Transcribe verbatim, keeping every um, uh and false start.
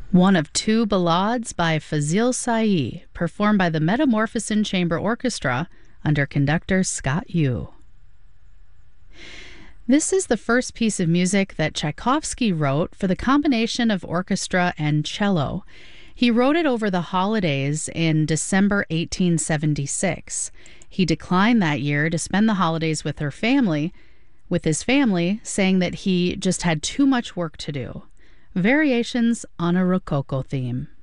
One of two ballades by Fazil Say, performed by the Metamorphosin Chamber Orchestra under conductor Scott Yu. This is the first piece of music that Tchaikovsky wrote for the combination of orchestra and cello. He wrote it over the holidays in December eighteen seventy-six. He declined that year to spend the holidays with her family, with his family, saying that he just had too much work to do. Variations on a Rococo theme.